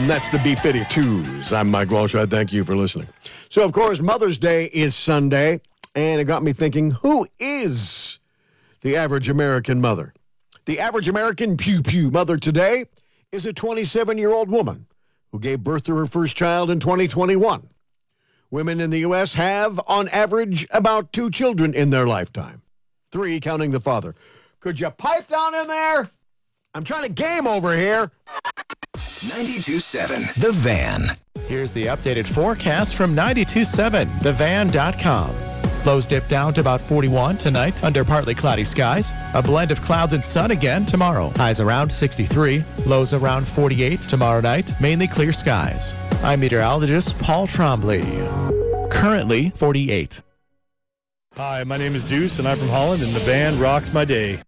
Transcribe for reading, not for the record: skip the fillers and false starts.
And that's the B-52s. I'm Mike Walsh. I thank you for listening. So, of course, Mother's Day is Sunday, and it got me thinking, who is the average American mother? The average American pew-pew mother today is a 27-year-old woman who gave birth to her first child in 2021. Women in the U.S. have, on average, about 2 children in their lifetime. 3, counting the father. Could you pipe down in there? I'm trying to game over here. 92.7 The Van. Here's the updated forecast from 92.7thevan.com. Lows dip down to about 41 tonight under partly cloudy skies. A blend of clouds and sun again tomorrow. Highs around 63, lows around 48 tomorrow night. Mainly clear skies. I'm meteorologist Paul Trombley. Currently 48. Hi, my name is Deuce, and I'm from Holland, and the van rocks my day.